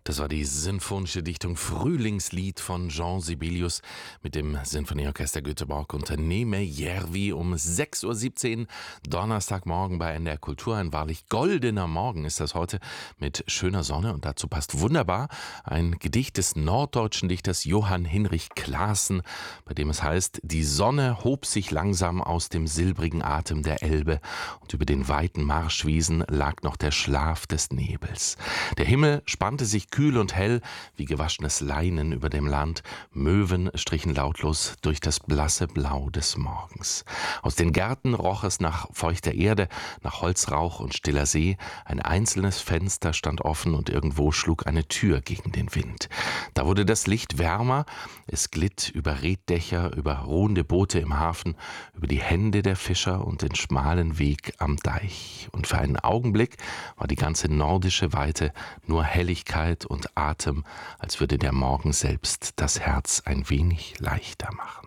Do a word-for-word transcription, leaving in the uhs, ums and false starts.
Das war die sinfonische Dichtung Frühlingslied von Jean Sibelius mit dem Sinfonieorchester Göteborg unter Neme Järvi um sechs Uhr siebzehn, Donnerstagmorgen bei N D R Kultur. Ein wahrlich goldener Morgen ist das heute mit schöner Sonne und dazu passt wunderbar ein Gedicht des norddeutschen Dichters Johann Hinrich Claßen, bei dem es heißt: Die Sonne hob sich langsam aus dem silbrigen Atem der Elbe und über den weiten Marschwiesen lag noch der Schlaf des Nebels. Der Himmel spannte sich kühl und hell wie gewaschenes Leinen über dem Land. Möwen strichen lautlos durch das blasse Blau des Morgens. Aus den Gärten roch es nach feuchter Erde, nach Holzrauch und stiller See. Ein einzelnes Fenster stand offen und irgendwo schlug eine Tür gegen den Wind. Da wurde das Licht wärmer. Es glitt über Reetdächer, über ruhende Boote im Hafen, über die Hände der Fischer und den schmalen Weg am Deich. Und für einen Augenblick war die ganze nordische Weite nur Helligkeit und Atem, als würde der Morgen selbst das Herz ein wenig leichter machen.